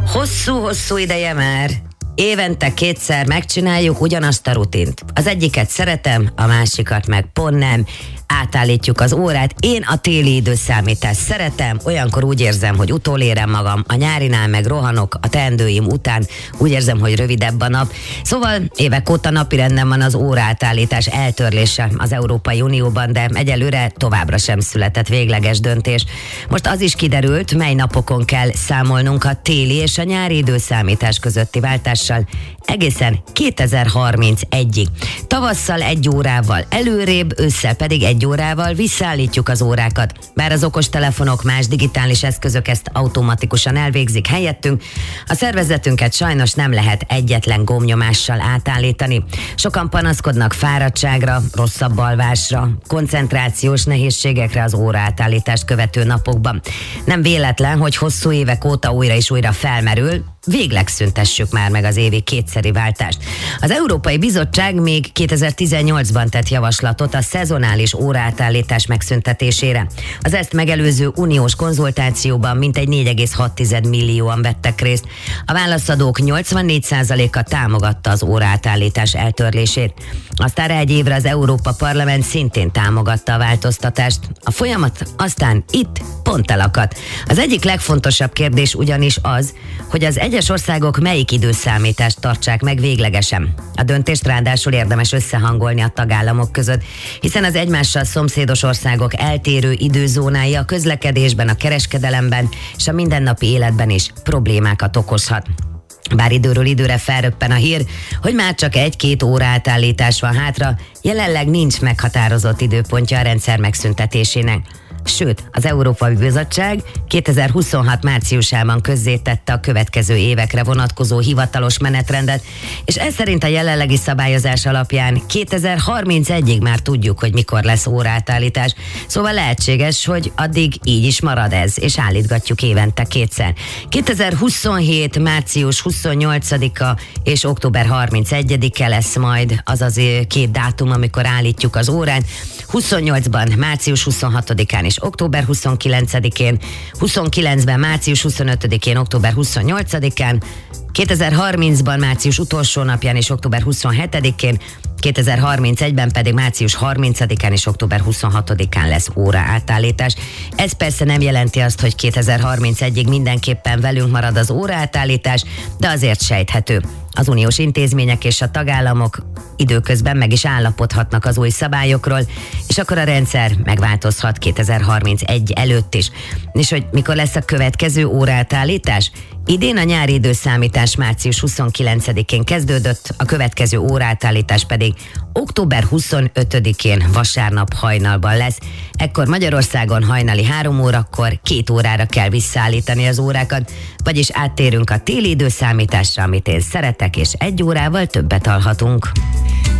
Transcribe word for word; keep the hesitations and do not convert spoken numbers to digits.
Hosszú-hosszú ideje már, évente kétszer megcsináljuk ugyanazt a rutint. Az egyiket szeretem, a másikat meg pont nem. Átállítjuk az órát. Én a téli időszámítást szeretem, olyankor úgy érzem, hogy utolérem magam, a nyárinál meg rohanok a teendőim után, úgy érzem, hogy rövidebb a nap. Szóval évek óta napirenden van az óraátállítás eltörlése az Európai Unióban, de egyelőre továbbra sem született végleges döntés. Most az is kiderült, mely napokon kell számolnunk a téli és a nyári időszámítás közötti váltással egészen kétezer-harmincegyig. Tavasszal egy órával előrébb, ősszel pedig egy órával visszaállítjuk az órákat. Bár az okostelefonok, más digitális eszközök ezt automatikusan elvégzik helyettünk, a szervezetünket sajnos nem lehet egyetlen gombnyomással átállítani. Sokan panaszkodnak fáradtságra, rosszabb alvásra, koncentrációs nehézségekre az óraátállítást követő napokban. Nem véletlen, hogy hosszú évek óta újra és újra felmerül, végleg szüntessük már meg az évi kétszeri váltást. Az Európai Bizottság még kétezer-tizennyolcban tett javaslatot a szezonális óraátállítás megszüntetésére. Az ezt megelőző uniós konzultációban mintegy négy egész hat millióan vettek részt. A válaszadók nyolcvannégy százaléka támogatta az óraátállítás eltörlését. Aztán rá egy évre az Európa Parlament szintén támogatta a változtatást. A folyamat aztán itt pont elakadt. Az egyik legfontosabb kérdés ugyanis az, hogy az egyes országok melyik időszámítást tartsák meg véglegesen. A döntést ráadásul érdemes összehangolni a tagállamok között, hiszen az egymással szomszédos országok eltérő időzónái a közlekedésben, a kereskedelemben és a mindennapi életben is problémákat okozhat. Bár időről időre felröppen a hír, hogy már csak egy-két óra átállítás van hátra, jelenleg nincs meghatározott időpontja a rendszer megszüntetésének. Sőt, az Európai Bizottság kétezer-huszonhat márciusában közzétette a következő évekre vonatkozó hivatalos menetrendet, és ez szerint a jelenlegi szabályozás alapján kétezer-harmincegyig már tudjuk, hogy mikor lesz óraátállítás, szóval lehetséges, hogy addig így is marad ez, és állítgatjuk évente kétszer. kétezer-huszonhét március huszonnyolcadika és október harmincegyedike lesz majd az az két dátum, amikor állítjuk az órát. huszonnyolcban március huszonhatodikán és október huszonkilencedikén, huszonkilencben március huszonötödikén, október huszonnyolcadikán, kétezer-harmincban március utolsó napján és október huszonhetedikén, kétezer-harmincegyben pedig március harmincadikán és október huszonhatodikán lesz óraátállítás. Ez persze nem jelenti azt, hogy kétezer-harmincegyig mindenképpen velünk marad az óraátállítás, de azért sejthető. Az uniós intézmények és a tagállamok időközben meg is állapodhatnak az új szabályokról, és akkor a rendszer megváltozhat kétezer-harmincegy előtt is. És hogy mikor lesz a következő óraátállítás? Idén a nyári időszámítás március huszonkilencedikén kezdődött, a következő óraátállítás pedig október huszonötödikén vasárnap hajnalban lesz. Ekkor Magyarországon hajnali három órakor két órára kell visszaállítani az órákat, vagyis áttérünk a téli időszámításra, amit én szeretek, és egy órával többet alhatunk.